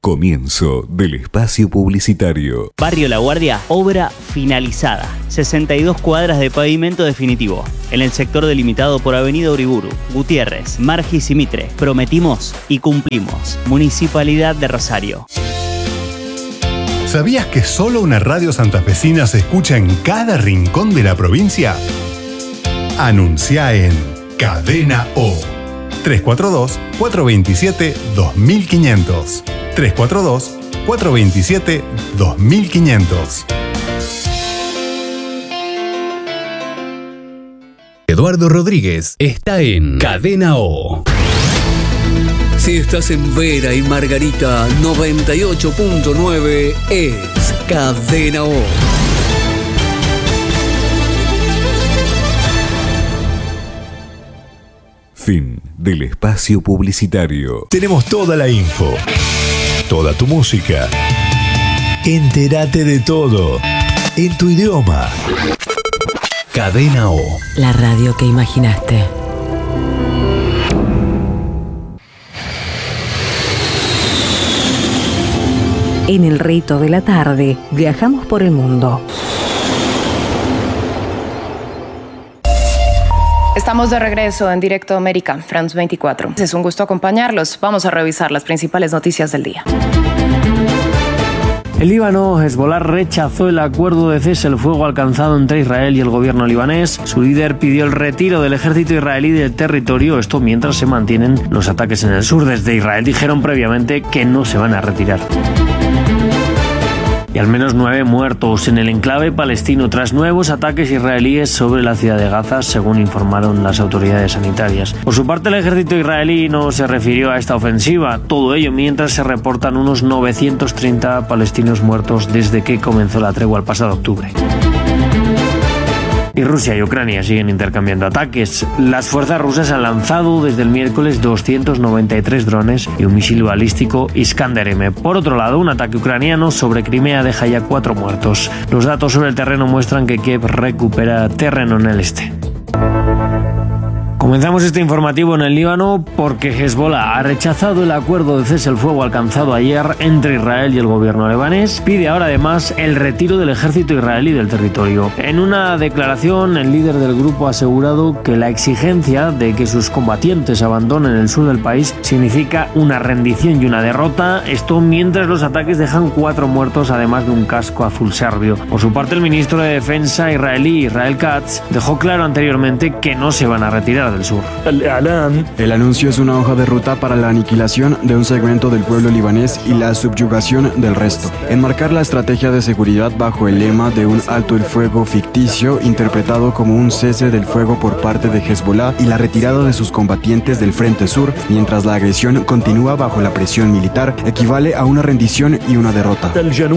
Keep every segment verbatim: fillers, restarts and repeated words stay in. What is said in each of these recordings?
Comienzo del espacio publicitario. Barrio La Guardia, obra finalizada. sesenta y dos cuadras de pavimento definitivo. En el sector delimitado por Avenida Uriburu, Gutiérrez, Margis y Mitre. Prometimos y cumplimos. Municipalidad de Rosario. ¿Sabías que solo una radio santafesina se escucha en cada rincón de la provincia? Anuncia en Cadena O. tres cuatro dos, cuatro dos siete, dos mil quinientos. tres cuatro dos, cuatro dos siete, dos mil quinientos. Eduardo Rodríguez está en Cadena O. Si estás en Vera y Margarita, noventa y ocho punto nueve es Cadena O. Fin del espacio publicitario. Tenemos toda la info, toda tu música. Entérate de todo en tu idioma. Cadena O. La radio que imaginaste. En el rito de la tarde, viajamos por el mundo. Estamos de regreso en Directo América, France veinticuatro. Es un gusto acompañarlos. Vamos a revisar las principales noticias del día. El Líbano, Hezbollah, rechazó el acuerdo de cese al fuego alcanzado entre Israel y el gobierno libanés. Su líder pidió el retiro del ejército israelí del territorio, esto mientras se mantienen los ataques en el sur. Desde Israel dijeron previamente que no se van a retirar. Y al menos nueve muertos en el enclave palestino tras nuevos ataques israelíes sobre la ciudad de Gaza, según informaron las autoridades sanitarias. Por su parte, el ejército israelí no se refirió a esta ofensiva, todo ello mientras se reportan unos novecientos treinta palestinos muertos desde que comenzó la tregua el pasado octubre. Y Rusia y Ucrania siguen intercambiando ataques. Las fuerzas rusas han lanzado desde el miércoles doscientos noventa y tres drones y un misil balístico Iskander M. Por otro lado, un ataque ucraniano sobre Crimea deja ya cuatro muertos. Los datos sobre el terreno muestran que Kiev recupera terreno en el este. Comenzamos este informativo en el Líbano porque Hezbollah ha rechazado el acuerdo de cese al fuego alcanzado ayer entre Israel y el gobierno libanés. Pide ahora además el retiro del ejército israelí del territorio. En una declaración, el líder del grupo ha asegurado que la exigencia de que sus combatientes abandonen el sur del país significa una rendición y una derrota. Esto mientras los ataques dejan cuatro muertos, además de un casco azul serbio. Por su parte, el ministro de Defensa israelí, Israel Katz, dejó claro anteriormente que no se van a retirar del sur. El anuncio es una hoja de ruta para la aniquilación de un segmento del pueblo libanés y la subyugación del resto. Enmarcar la estrategia de seguridad bajo el lema de un alto el fuego ficticio interpretado como un cese del fuego por parte de Hezbollah y la retirada de sus combatientes del frente sur mientras la agresión continúa bajo la presión militar equivale a una rendición y una derrota.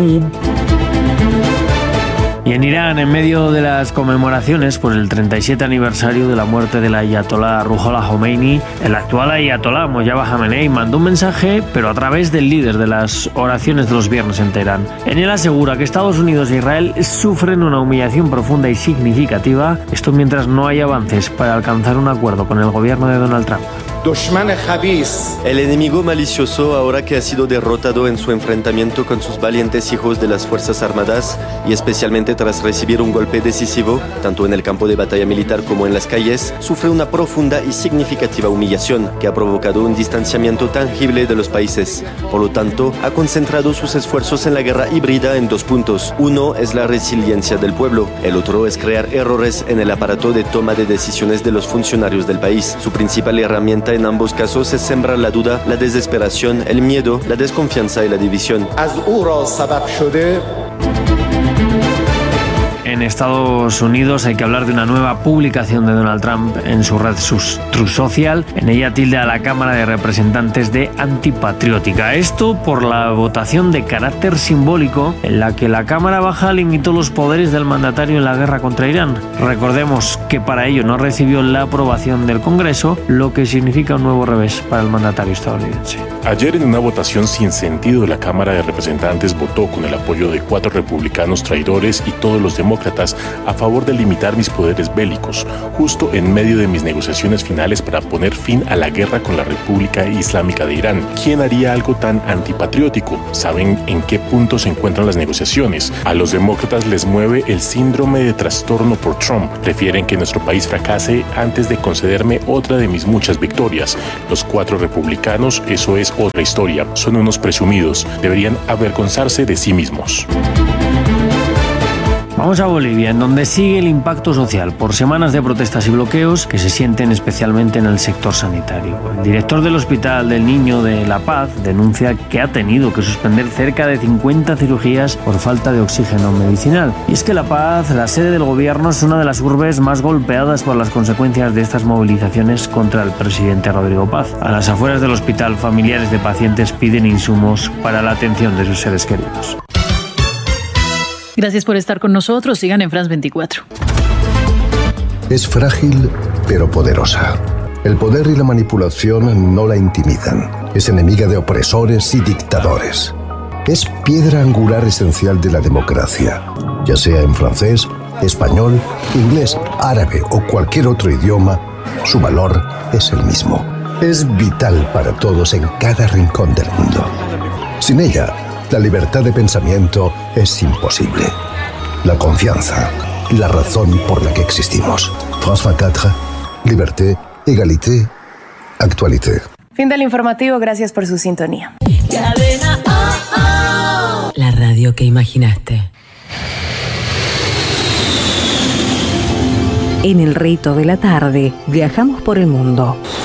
Y en Irán, en medio de las conmemoraciones por el treinta y siete aniversario de la muerte del ayatolá Ruhollah Khomeini, el actual ayatolá Mojtaba Khamenei mandó un mensaje, pero a través del líder de las oraciones de los viernes en Teherán. En él asegura que Estados Unidos e Israel sufren una humillación profunda y significativa, esto mientras no hay avances para alcanzar un acuerdo con el gobierno de Donald Trump. El enemigo malicioso, ahora que ha sido derrotado en su enfrentamiento con sus valientes hijos de las Fuerzas Armadas y especialmente tras recibir un golpe decisivo, tanto en el campo de batalla militar como en las calles, sufre una profunda y significativa humillación que ha provocado un distanciamiento tangible de los países. Por lo tanto, ha concentrado sus esfuerzos en la guerra híbrida en dos puntos. Uno es la resiliencia del pueblo, el otro es crear errores en el aparato de toma de decisiones de los funcionarios del país. Su principal herramienta en ambos casos es sembrar la duda, la desesperación, el miedo, la desconfianza y la división. En Estados Unidos hay que hablar de una nueva publicación de Donald Trump en su red Truth Social. En ella tilda a la Cámara de Representantes de antipatriótica. Esto por la votación de carácter simbólico en la que la Cámara Baja limitó los poderes del mandatario en la guerra contra Irán. Recordemos que para ello no recibió la aprobación del Congreso, lo que significa un nuevo revés para el mandatario estadounidense. Ayer, en una votación sin sentido, la Cámara de Representantes votó con el apoyo de cuatro republicanos traidores y todos los demócratas demócratas a favor de limitar mis poderes bélicos, justo en medio de mis negociaciones finales para poner fin a la guerra con la República Islámica de Irán. ¿Quién haría algo tan antipatriótico? ¿Saben en qué punto se encuentran las negociaciones? A los demócratas les mueve el síndrome de trastorno por Trump. Prefieren que nuestro país fracase antes de concederme otra de mis muchas victorias. Los cuatro republicanos, eso es otra historia. Son unos presumidos. Deberían avergonzarse de sí mismos. Vamos a Bolivia, en donde sigue el impacto social por semanas de protestas y bloqueos que se sienten especialmente en el sector sanitario. El director del Hospital del Niño de La Paz denuncia que ha tenido que suspender cerca de cincuenta cirugías por falta de oxígeno medicinal. Y es que La Paz, la sede del gobierno, es una de las urbes más golpeadas por las consecuencias de estas movilizaciones contra el presidente Rodrigo Paz. A las afueras del hospital, familiares de pacientes piden insumos para la atención de sus seres queridos. Gracias por estar con nosotros. Sigan en France veinticuatro. Es frágil, pero poderosa. El poder y la manipulación no la intimidan. Es enemiga de opresores y dictadores. Es piedra angular esencial de la democracia. Ya sea en francés, español, inglés, árabe o cualquier otro idioma, su valor es el mismo. Es vital para todos en cada rincón del mundo. Sin ella, la libertad de pensamiento es imposible. La confianza, la razón por la que existimos. France veinticuatro, liberté, égalité, actualité. Fin del informativo, gracias por su sintonía. Cadena oh, oh. La radio que imaginaste. En el rito de la tarde, viajamos por el mundo.